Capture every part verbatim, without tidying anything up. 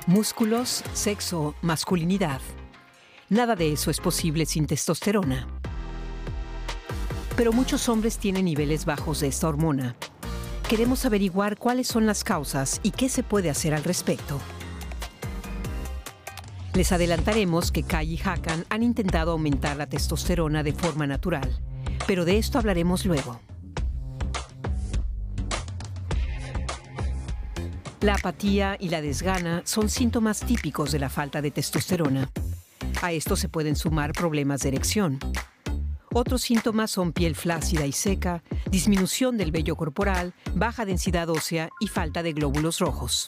Músculos, sexo, masculinidad. Nada de eso es posible sin testosterona. Pero muchos hombres tienen niveles bajos de esta hormona. Queremos averiguar cuáles son las causas y qué se puede hacer al respecto. Les adelantaremos que Kai y Hakan han intentado aumentar la testosterona de forma natural, pero de esto hablaremos luego. La apatía y la desgana son síntomas típicos de la falta de testosterona. A esto se pueden sumar problemas de erección. Otros síntomas son piel flácida y seca, disminución del vello corporal, baja densidad ósea y falta de glóbulos rojos.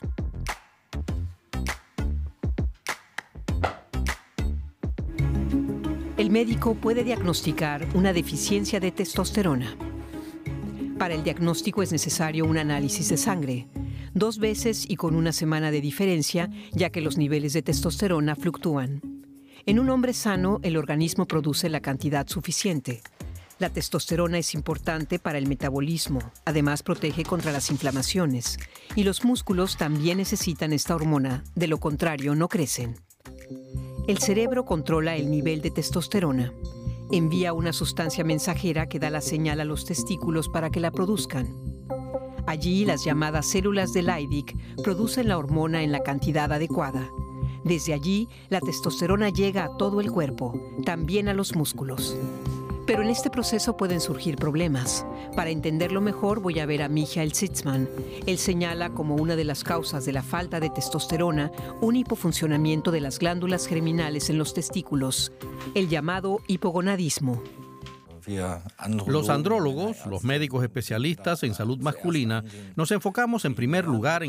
El médico puede diagnosticar una deficiencia de testosterona. Para el diagnóstico es necesario un análisis de sangre, dos veces y con una semana de diferencia, ya que los niveles de testosterona fluctúan. En un hombre sano, el organismo produce la cantidad suficiente. La testosterona es importante para el metabolismo, además protege contra las inflamaciones. Y los músculos también necesitan esta hormona, de lo contrario no crecen. El cerebro controla el nivel de testosterona. Envía una sustancia mensajera que da la señal a los testículos para que la produzcan. Allí, las llamadas células de Leydig producen la hormona en la cantidad adecuada. Desde allí, la testosterona llega a todo el cuerpo, también a los músculos. Pero en este proceso pueden surgir problemas. Para entenderlo mejor, voy a ver a Michael Sitzman. Él señala como una de las causas de la falta de testosterona un hipofuncionamiento de las glándulas germinales en los testículos, el llamado hipogonadismo. Los andrólogos, los médicos especialistas en salud masculina, nos enfocamos en primer lugar en